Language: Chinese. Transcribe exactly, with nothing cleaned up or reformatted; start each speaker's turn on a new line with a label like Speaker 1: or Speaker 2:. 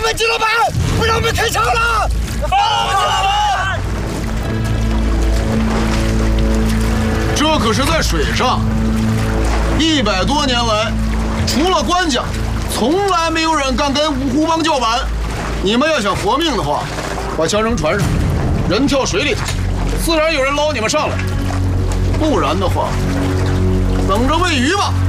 Speaker 1: 们金老板，不让我们开枪了！放我们金老板！
Speaker 2: 这可是在水上，一百多年来，除了官家，从来没有人敢跟五湖帮叫板。你们要想活命的话，把枪扔船上，人跳水里头，自然有人捞你们上来。不然的话，等着喂鱼吧。